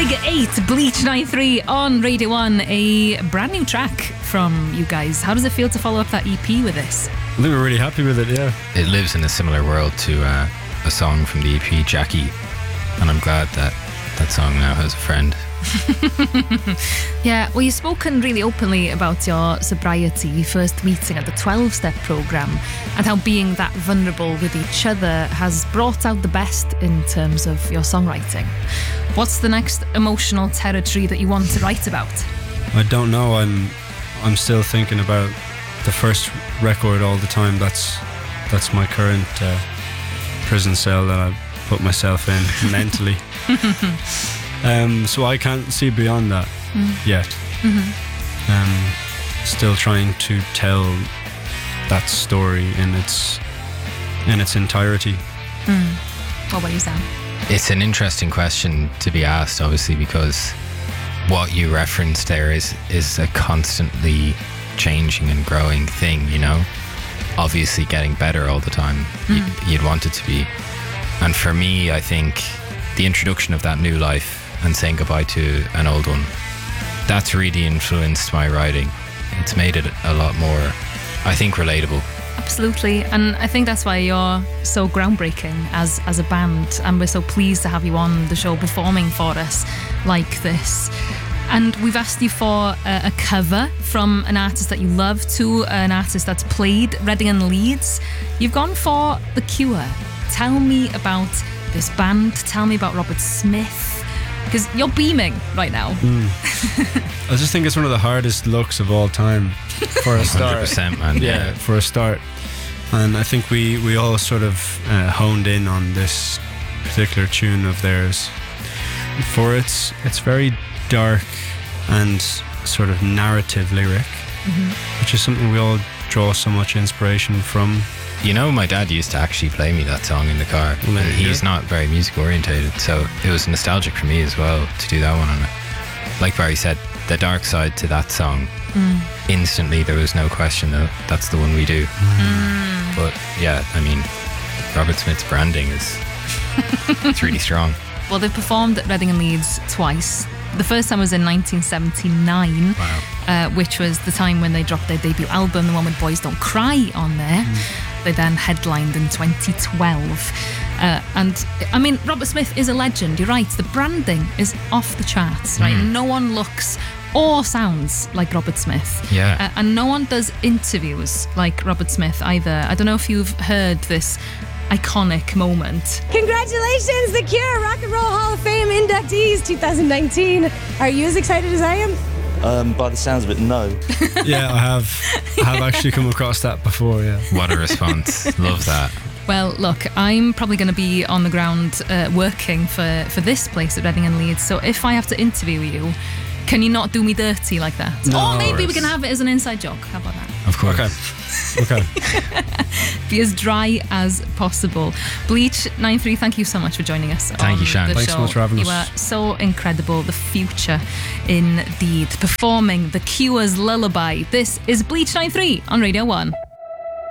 Figure 8, Bleach 93 on Radio 1, a brand new track from you guys. How does it feel to follow up that EP with this? I think we're really happy with it, yeah. It lives in a similar world to a song from the EP, Jackie, and I'm glad that that song now has a friend. Yeah, well, you've spoken really openly about your sobriety, first meeting at the 12-step programme, and how being that vulnerable with each other has brought out the best in terms of your songwriting. What's the next emotional territory that you want to write about? I don't know. I'm still thinking about the first record all the time. That's my current prison cell that I put myself in mentally. So I can't see beyond that yet. Still trying to tell that story in its entirety. What about you, Sam? It's an interesting question to be asked, obviously, because what you referenced there is a constantly changing and growing thing, you know? Obviously getting better all the time. You'd want it to be. And for me, I think the introduction of that new life and saying goodbye to an old one, that's really influenced my writing. It's made it a lot more, I think, relatable. Absolutely, and I think that's why you're so groundbreaking as a band, and we're so pleased to have you on the show performing for us like this. And we've asked you for a cover from an artist that you love to an artist that's played Reading and Leeds. You've gone for The Cure. Tell me about this band, tell me about Robert Smith, because you're beaming right now. I just think it's one of the hardest looks of all time for a start. 100%, man. Yeah, for a start. And I think we all sort of honed in on this particular tune of theirs. For it's very dark and sort of narrative lyric, which is something we all draw so much inspiration from. You know, my dad used to actually play me that song in the car. Well, and he's not very music orientated, so it was nostalgic for me as well to do that one. And like Barry said, the dark side to that song, instantly there was no question that that's the one we do. But yeah, I mean, Robert Smith's branding is it's really strong. Well, they've performed at Reading and Leeds twice. The first time was in 1979, which was the time when they dropped their debut album, the one with Boys Don't Cry on there. They then headlined in 2012. And I mean, Robert Smith is a legend, you're right. The branding is off the charts, right? No one looks or sounds like Robert Smith. Yeah. And no one does interviews like Robert Smith either. I don't know if you've heard this iconic moment. Congratulations, The Cure, Rock and Roll Hall of Fame inductees 2019. Are you as excited as I am? By the sounds of it, no. Yeah, I have actually come across that before, yeah. What a response. Love that. Well, look, I'm probably going to be on the ground working for this place at Reading and Leeds, so if I have to interview you, can you not do me dirty like that? No, or maybe we can have it as an inside joke. How about that? Of course. Okay. Be as dry as possible. Bleach 93, thank you so much for joining us. Thank you, Shan. Thanks so much for having us. You are so incredible. The future, indeed. Performing The Cure's Lullaby. This is Bleach 93 on Radio 1.